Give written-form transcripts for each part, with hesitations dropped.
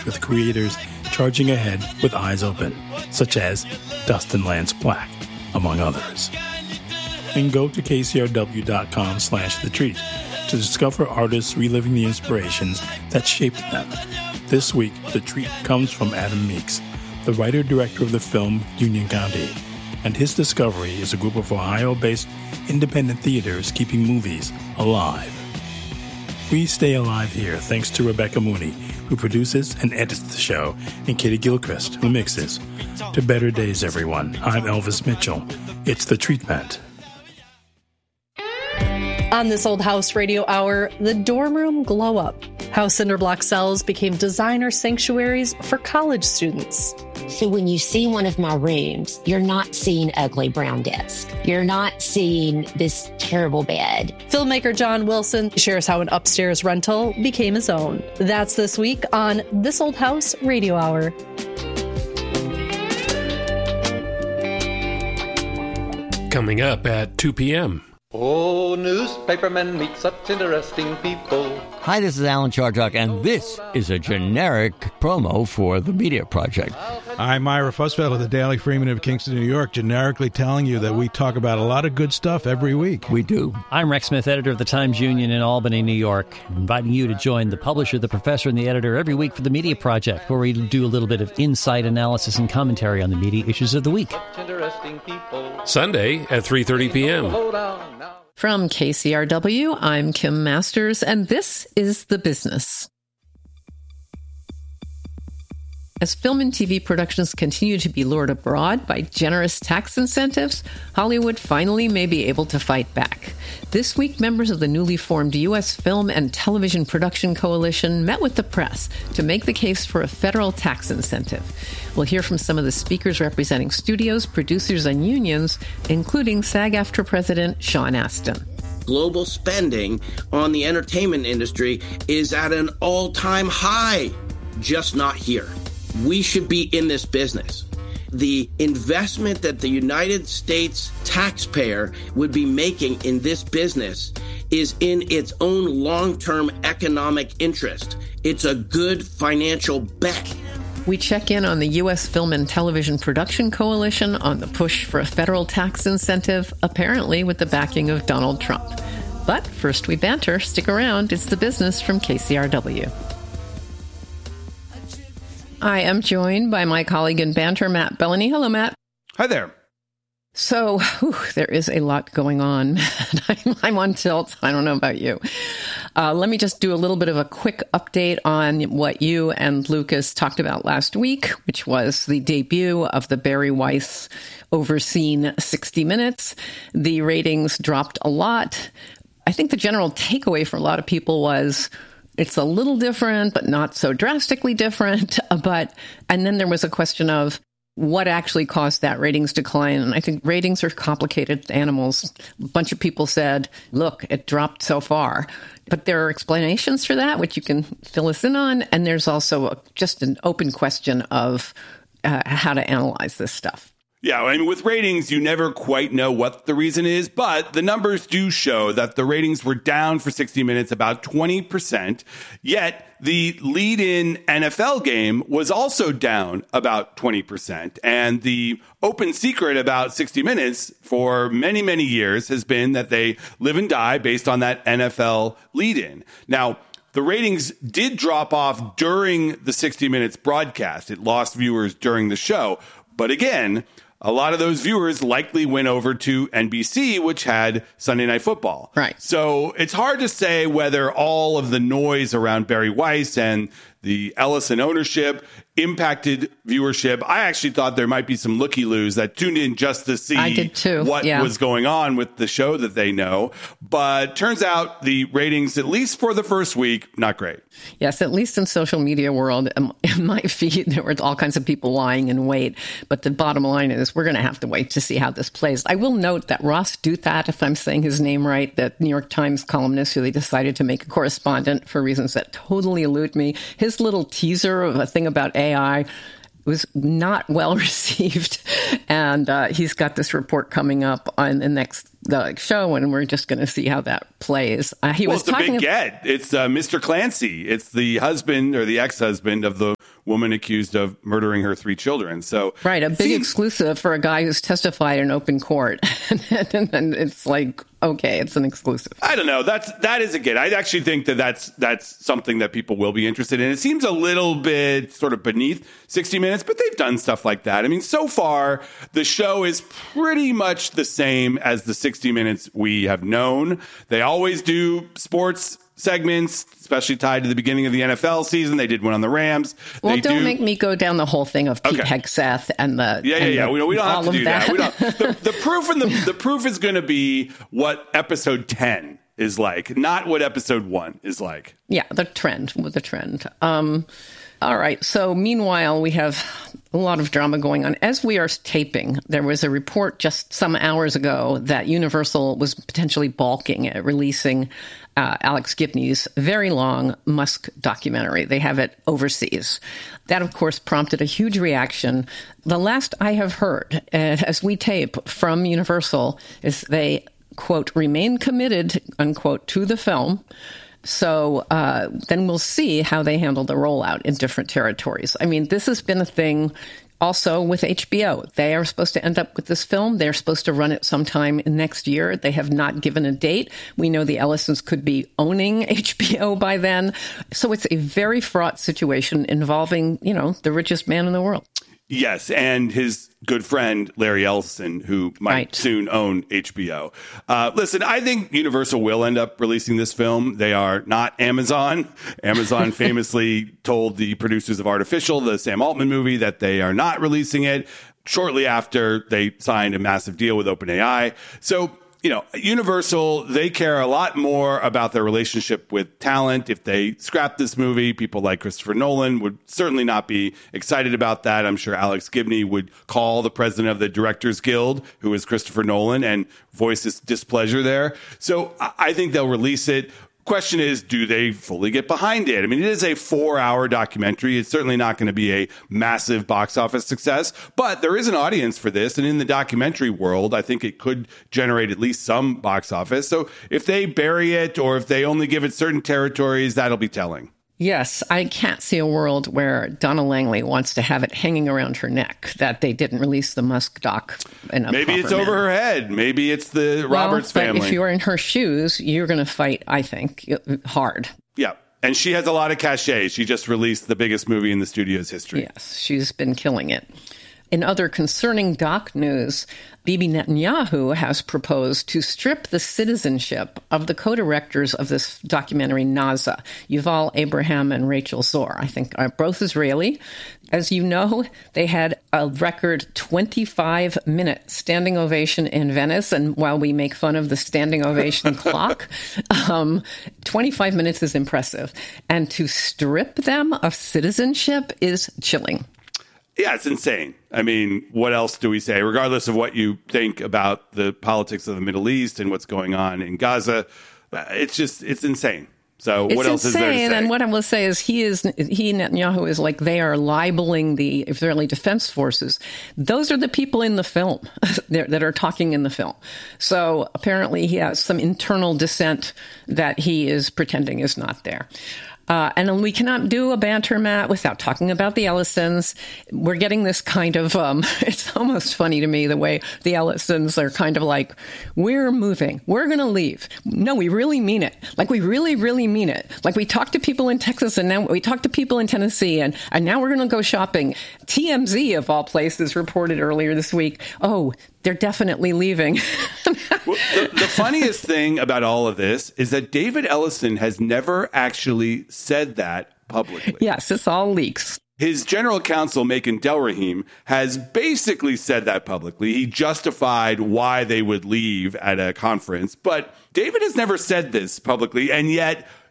with creators charging ahead with eyes open, such as Dustin Lance Black, among others. And go to kcrw.com/thetreat to discover artists reliving the inspirations that shaped them. This week, The Treat comes from Adam Meeks, the writer-director of the film Union County, and his discovery is a group of Ohio-based independent theaters keeping movies alive. We stay alive here thanks to Rebecca Mooney, who produces and edits the show, and Katie Gilchrist, who mixes. To better days, everyone. I'm Elvis Mitchell. It's The Treatment. On This Old House Radio Hour, the dorm room glow up. How cinderblock cells became designer sanctuaries for college students. So when you see one of my rooms, you're not seeing ugly brown desk. You're not seeing this terrible bed. Filmmaker John Wilson shares how an upstairs rental became his own. That's this week on This Old House Radio Hour. Coming up at 2 p.m. Oh, newspapermen meet such interesting people. Hi, this is Alan Chartock, and this is a generic promo for the Media Project. I'm Myra Fussfeld of the Daily Freeman of Kingston, New York, generically telling you that we talk about a lot of good stuff every week. We do. I'm Rex Smith, editor of the Times-Union in Albany, New York, inviting you to join the publisher, the professor, and the editor every week for the Media Project, where we do a little bit of insight, analysis, and commentary on the media issues of the week. Sunday at 3:30 p.m. From KCRW, I'm Kim Masters, and this is The Business. As film and TV productions continue to be lured abroad by generous tax incentives, Hollywood finally may be able to fight back. This week, members of the newly formed U.S. Film and Television Production Coalition met with the press to make the case for a federal tax incentive. We'll hear from some of the speakers representing studios, producers, and unions, including SAG-AFTRA President Sean Astin. Global spending on the entertainment industry is at an all-time high, just not here. We should be in this business. The investment that the United States taxpayer would be making in this business is in its own long-term economic interest. It's a good financial bet. We check in on the U.S. Film and Television Production Coalition on the push for a federal tax incentive, apparently with the backing of Donald Trump. But first we banter. Stick around. It's The Business from KCRW. I am joined by my colleague in banter, Matt Bellany. Hello, Matt. Hi there. So there is a lot going on. I'm on tilt. I don't know about you. Let me just do a little bit of a quick update on what you and Lucas talked about last week, which was the debut of the Bari Weiss overseen 60 Minutes. The ratings dropped a lot. I think the general takeaway for a lot of people was it's a little different, but not so drastically different. And then there was a question of what actually caused that ratings decline. And I think ratings are complicated animals. A bunch of people said, look, it dropped so far. But there are explanations for that, which you can fill us in on. And there's also just an open question of how to analyze this stuff. Yeah, I mean, with ratings, you never quite know what the reason is, but the numbers do show that the ratings were down for 60 Minutes about 20%, yet the lead-in NFL game was also down about 20%. And the open secret about 60 Minutes for many, many years has been that they live and die based on that NFL lead-in. Now, the ratings did drop off during the 60 Minutes broadcast. It lost viewers during the show. But again, a lot of those viewers likely went over to NBC, which had Sunday Night Football. Right. So it's hard to say whether all of the noise around Bari Weiss and the Ellison ownership impacted viewership. I actually thought there might be some looky-loos that tuned in just to see what was going on with the show that they know. But turns out the ratings, at least for the first week, not great. Yes, at least in social media world, in my feed, there were all kinds of people lying in wait. But the bottom line is we're going to have to wait to see how this plays. I will note that Ross Douthat, if I'm saying his name right, that New York Times columnist who they decided to make a correspondent for reasons that totally elude me, his little teaser of a thing about AI was not well received. And he's got this report coming up in the next the show, and we're just going to see how that plays. It's the big get. It's Mr. Clancy. It's the husband or the ex-husband of the woman accused of murdering her 3 children. So right, a big exclusive for a guy who's testified in open court. And it's like, okay, it's an exclusive. I don't know. That is a get. I actually think that's something that people will be interested in. It seems a little bit sort of beneath 60 Minutes, but they've done stuff like that. I mean, so far, the show is pretty much the same as the 60 Minutes we have known. They always do sports segments, especially tied to the beginning of the NFL season. They did one on the Rams. Well, don't make me go down the whole thing of Pete Hegseth and the We don't have to do that. The proof is going to be what episode 10 is like, not what episode 1 is like. Yeah, the trend. All right. So meanwhile, we have a lot of drama going on. As we are taping, there was a report just some hours ago that Universal was potentially balking at releasing Alex Gibney's very long Musk documentary. They have it overseas. That, of course, prompted a huge reaction. The last I have heard, as we tape from Universal, is they, quote, remain committed, unquote, to the film. So then we'll see how they handle the rollout in different territories. I mean, this has been a thing also with HBO. They are supposed to end up with this film. They're supposed to run it sometime next year. They have not given a date. We know the Ellisons could be owning HBO by then. So it's a very fraught situation involving, the richest man in the world. Yes, and his good friend, Larry Ellison, who might soon own HBO. Listen, I think Universal will end up releasing this film. They are not Amazon. Amazon famously told the producers of Artificial, the Sam Altman movie, that they are not releasing it shortly after they signed a massive deal with OpenAI. So, Universal, they care a lot more about their relationship with talent. If they scrap this movie, people like Christopher Nolan would certainly not be excited about that. I'm sure Alex Gibney would call the president of the Directors Guild, who is Christopher Nolan, and voice his displeasure there. So I think they'll release it. Question is, do they fully get behind it? I mean, it is a 4-hour documentary. It's certainly not going to be a massive box office success, but there is an audience for this. And in the documentary world, I think it could generate at least some box office. So if they bury it or if they only give it certain territories, that'll be telling. Yes, I can't see a world where Donna Langley wants to have it hanging around her neck that they didn't release the Musk doc in a Maybe it's over her head. Maybe it's the Roberts family. If you're in her shoes, you're going to fight, I think, hard. Yeah. And she has a lot of cachet. She just released the biggest movie in the studio's history. Yes, she's been killing it. In other concerning doc news, Bibi Netanyahu has proposed to strip the citizenship of the co-directors of this documentary, Naza, Yuval Abraham and Rachel Zor. I think are both Israeli. As you know, they had a record 25-minute standing ovation in Venice. And while we make fun of the standing ovation clock, 25 minutes is impressive. And to strip them of citizenship is chilling. Yeah, it's insane. I mean, what else do we say? Regardless of what you think about the politics of the Middle East and what's going on in Gaza, it's insane. So what else is there to say? And what I will say is Netanyahu is like, they are libeling the Israeli Defense Forces. Those are the people in the film that are talking in the film. So apparently he has some internal dissent that he is pretending is not there. And we cannot do a banter mat without talking about the Ellisons. We're getting this kind of, it's almost funny to me the way the Ellisons are kind of like, we're moving. We're going to leave. No, we really mean it. Like, we really, really mean it. Like, we talked to people in Texas and now we talked to people in Tennessee and now we're going to go shopping. TMZ, of all places, reported earlier this week, oh, they're definitely leaving. Well, the funniest thing about all of this is that David Ellison has never actually said that publicly. Yes, it's all leaks. His general counsel, Macon Delrahim, has basically said that publicly. He justified why they would leave at a conference. But David has never said this publicly, and yet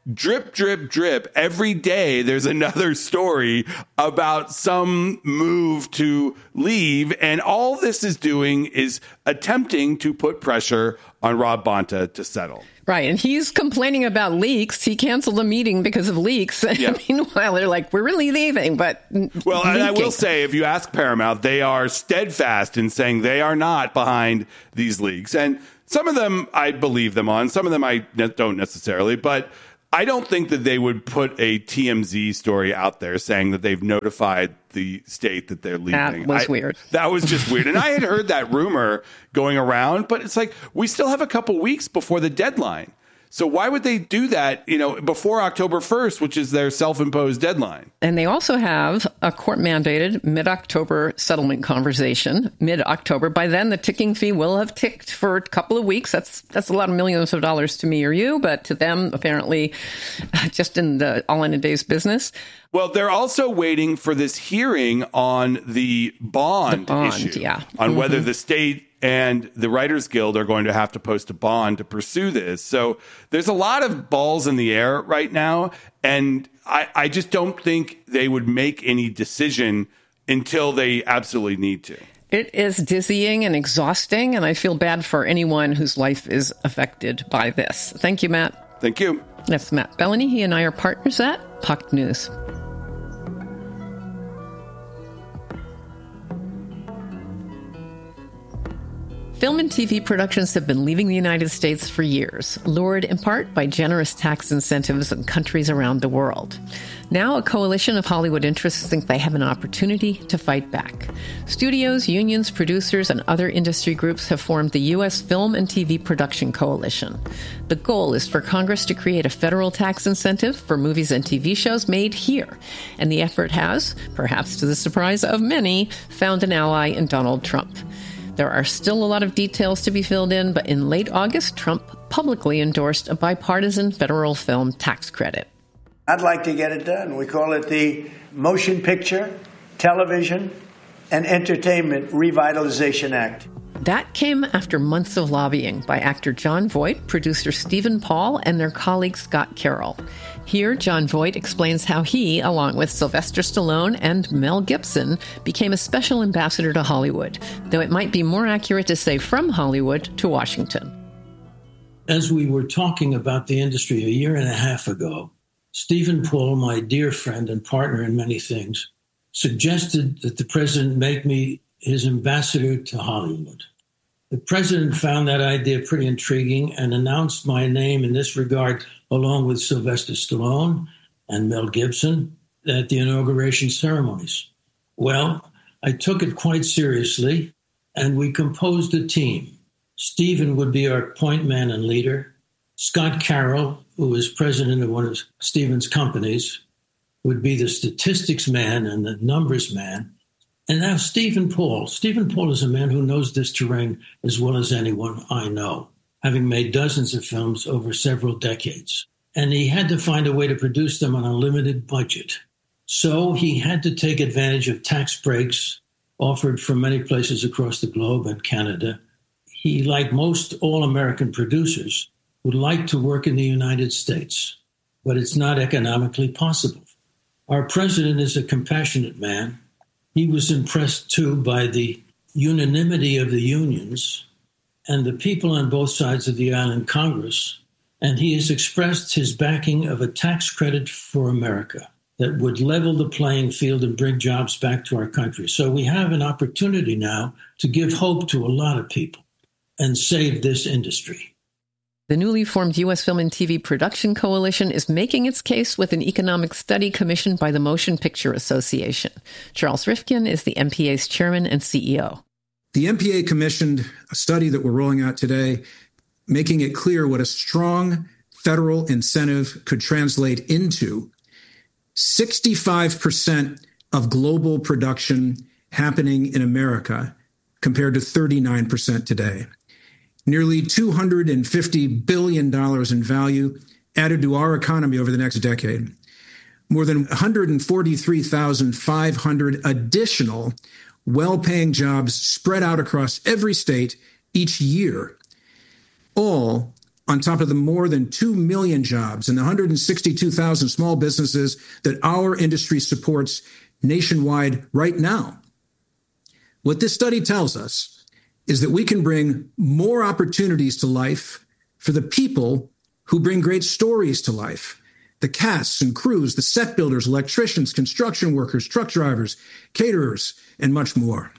drip, drip, drip. Every day there's another story about some move to leave. And all this is doing is attempting to put pressure on Rob Bonta to settle. Right. And he's complaining about leaks. He canceled the meeting because of leaks. Yeah. Meanwhile, they're like, we're really leaving. But well, and I will say, if you ask Paramount, they are steadfast in saying they are not behind these leaks. And some of them I believe them on. Some of them I don't necessarily. But I don't think that they would put a TMZ story out there saying that they've notified the state that they're leaving. That was weird. That was just weird. And I had heard that rumor going around, but it's like, we still have a couple weeks before the deadline. So why would they do that, before October 1st, which is their self-imposed deadline? And they also have a court-mandated mid-October settlement conversation, mid-October. By then, the ticking fee will have ticked for a couple of weeks. That's a lot of millions of dollars to me or you, but to them, apparently, just all in a day's business. Well, they're also waiting for this hearing on the bond issue, on whether the state and the Writers Guild are going to have to post a bond to pursue this. So there's a lot of balls in the air right now. And I just don't think they would make any decision until they absolutely need to. It is dizzying and exhausting, and I feel bad for anyone whose life is affected by this. Thank you, Matt. Thank you. That's Matt Bellany. He and I are partners at Puck News. Film and TV productions have been leaving the United States for years, lured in part by generous tax incentives in countries around the world. Now, a coalition of Hollywood interests think they have an opportunity to fight back. Studios, unions, producers, and other industry groups have formed the U.S. Film and TV Production Coalition. The goal is for Congress to create a federal tax incentive for movies and TV shows made here. And the effort has, perhaps to the surprise of many, found an ally in Donald Trump. There are still a lot of details to be filled in, but in late August, Trump publicly endorsed a bipartisan federal film tax credit. I'd like to get it done. We call it the Motion Picture, Television, and Entertainment Revitalization Act. That came after months of lobbying by actor Jon Voight, producer Stephen Paul, and their colleague Scott Carroll. Here, Jon Voight explains how he, along with Sylvester Stallone and Mel Gibson, became a special ambassador to Hollywood, though it might be more accurate to say from Hollywood to Washington. As we were talking about the industry a year and a half ago, Stephen Paul, my dear friend and partner in many things, suggested that the president make me his ambassador to Hollywood. The president found that idea pretty intriguing and announced my name in this regard along with Sylvester Stallone and Mel Gibson at the inauguration ceremonies. Well, I took it quite seriously, and we composed a team. Stephen would be our point man and leader. Scott Carroll, who is president of one of Stephen's companies, would be the statistics man and the numbers man. And now Stephen Paul. Stephen Paul is a man who knows this terrain as well as anyone I know, having made dozens of films over several decades. And he had to find a way to produce them on a limited budget. So he had to take advantage of tax breaks offered from many places across the globe and Canada. He, like most all-American producers, would like to work in the United States, but it's not economically possible. Our president is a compassionate man. He was impressed, too, by the unanimity of the unions and the people on both sides of the aisle in Congress, and he has expressed his backing of a tax credit for America that would level the playing field and bring jobs back to our country. So we have an opportunity now to give hope to a lot of people and save this industry. The newly formed U.S. Film and TV Production Coalition is making its case with an economic study commissioned by the Motion Picture Association. Charles Rifkin is the MPA's chairman and CEO. The MPA commissioned a study that we're rolling out today, making it clear what a strong federal incentive could translate into. 65% of global production happening in America compared to 39% today. Nearly $250 billion in value added to our economy over the next decade. More than 143,500 additional well-paying jobs spread out across every state each year, all on top of the more than 2 million jobs and the 162,000 small businesses that our industry supports nationwide right now. What this study tells us is that we can bring more opportunities to life for the people who bring great stories to life. The casts and crews, the set builders, electricians, construction workers, truck drivers, caterers, and much more.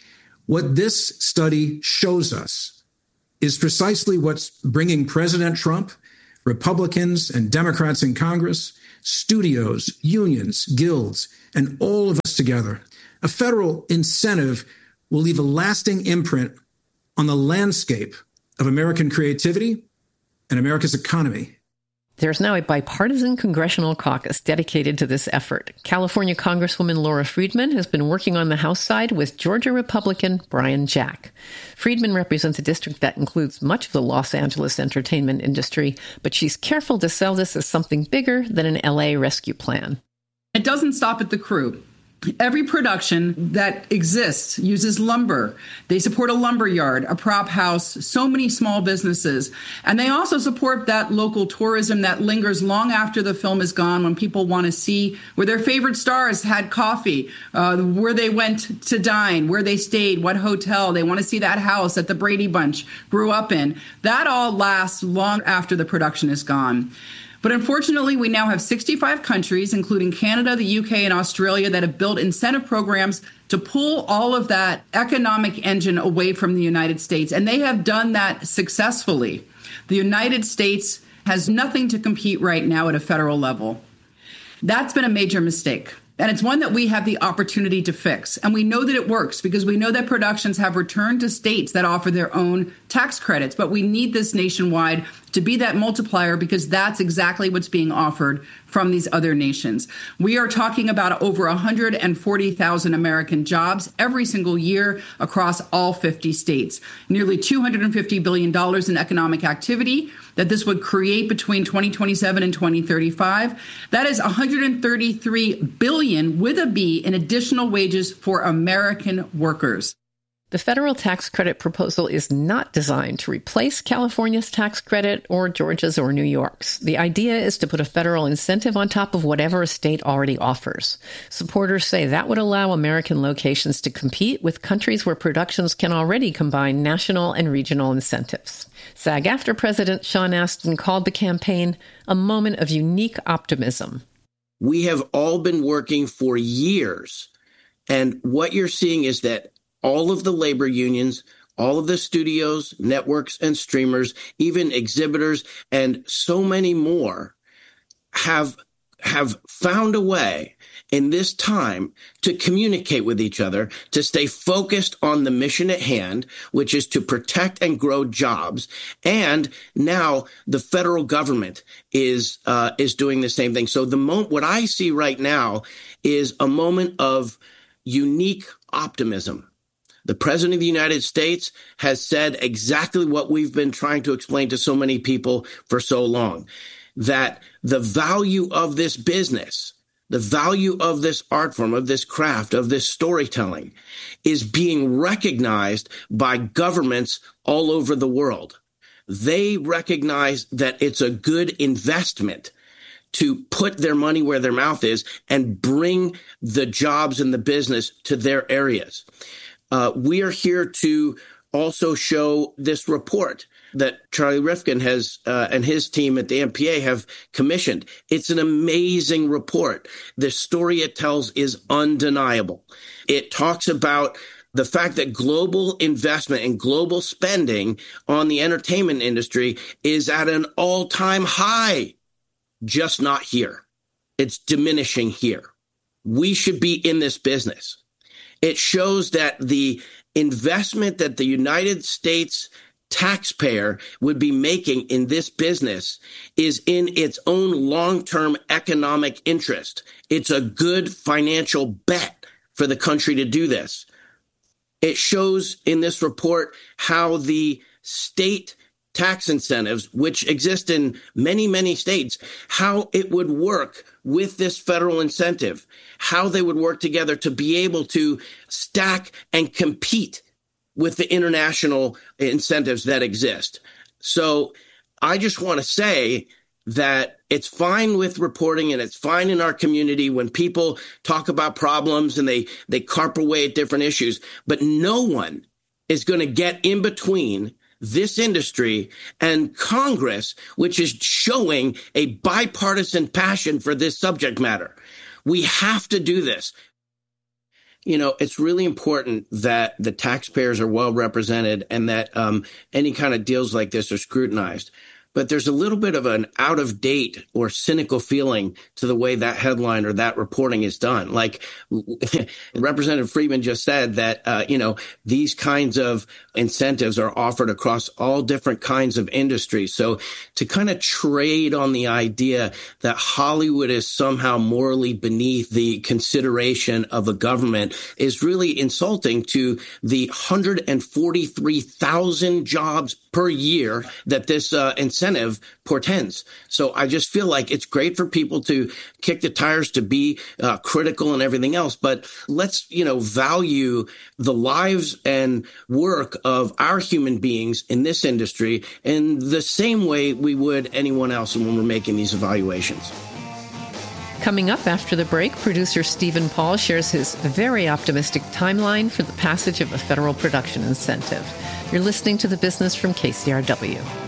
What this study shows us is precisely what's bringing President Trump, Republicans and Democrats in Congress, studios, unions, guilds, and all of us together. A federal incentive will leave a lasting imprint on the landscape of American creativity and America's economy. There's now a bipartisan congressional caucus dedicated to this effort. California Congresswoman Laura Friedman has been working on the House side with Georgia Republican Brian Jack. Friedman represents a district that includes much of the Los Angeles entertainment industry, but she's careful to sell this as something bigger than an LA rescue plan. It doesn't stop at the crew. Every production that exists uses lumber. They support a lumber yard, a prop house, so many small businesses. And they also support that local tourism that lingers long after the film is gone, when people want to see where their favorite stars had coffee, where they went to dine, where they stayed, what hotel. They want to see that house that the Brady Bunch grew up in. That all lasts long after the production is gone. But unfortunately, we now have 65 countries, including Canada, the UK, and Australia, that have built incentive programs to pull all of that economic engine away from the United States. And they have done that successfully. The United States has nothing to compete right now at a federal level. That's been a major mistake. And it's one that we have the opportunity to fix. And we know that it works because we know that productions have returned to states that offer their own tax credits. But we need this nationwide to be that multiplier, because that's exactly what's being offered from these other nations. We are talking about over 140,000 American jobs every single year across all 50 states, nearly $250 billion in economic activity that this would create between 2027 and 2035. That is $133 billion with a B in additional wages for American workers. The federal tax credit proposal is not designed to replace California's tax credit or Georgia's or New York's. The idea is to put a federal incentive on top of whatever a state already offers. Supporters say that would allow American locations to compete with countries where productions can already combine national and regional incentives. SAG-AFTRA President Sean Astin called the campaign a moment of unique optimism. We have all been working for years, and what you're seeing is that all of the labor unions, all of the studios, networks, and streamers, even exhibitors, and so many more have found a way in this time to communicate with each other, to stay focused on the mission at hand, which is to protect and grow jobs. And now the federal government is doing the same thing. So what I see right now is a moment of unique optimism. The President of the United States has said exactly what we've been trying to explain to so many people for so long, that the value of this business, the value of this art form, of this craft, of this storytelling is being recognized by governments all over the world. They recognize that it's a good investment to put their money where their mouth is and bring the jobs and the business to their areas. We are here to also show this report that Charlie Rifkin has and his team at the MPA have commissioned. It's an amazing report. The story it tells is undeniable. It talks about the fact that global investment and global spending on the entertainment industry is at an all-time high, just not here. It's diminishing here. We should be in this business. It shows that the investment that the United States taxpayer would be making in this business is in its own long-term economic interest. It's a good financial bet for the country to do this. It shows in this report how the state tax incentives, which exist in many, many states, how it would work with this federal incentive, how they would work together to be able to stack and compete with the international incentives that exist. So I just want to say that it's fine with reporting and it's fine in our community when people talk about problems and they carp away at different issues, but no one is going to get in between this industry and Congress, which is showing a bipartisan passion for this subject matter. We have to do this. You know, it's really important that the taxpayers are well represented and that any kind of deals like this are scrutinized. But there's a little bit of an out of date or cynical feeling to the way that headline or that reporting is done. Like Representative Friedman just said that, these kinds of incentives are offered across all different kinds of industries. So to kind of trade on the idea that Hollywood is somehow morally beneath the consideration of a government is really insulting to the 143,000 jobs per year that this incentive portends. So I just feel like it's great for people to kick the tires, to be critical and everything else. But let's, value the lives and work of our human beings in this industry in the same way we would anyone else when we're making these evaluations. Coming up after the break, producer Stephen Paul shares his very optimistic timeline for the passage of a federal production incentive. You're listening to The Business from KCRW.